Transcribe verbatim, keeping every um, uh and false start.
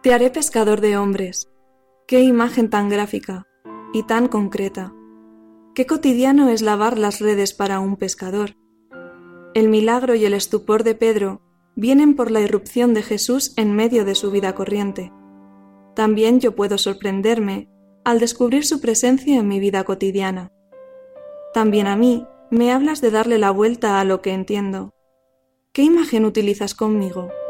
Te haré pescador de hombres. Qué imagen tan gráfica y tan concreta. Qué cotidiano es lavar las redes para un pescador. El milagro y el estupor de Pedro vienen por la irrupción de Jesús en medio de su vida corriente. También yo puedo sorprenderme al descubrir su presencia en mi vida cotidiana. También a mí me hablas de darle la vuelta a lo que entiendo. ¿Qué imagen utilizas conmigo?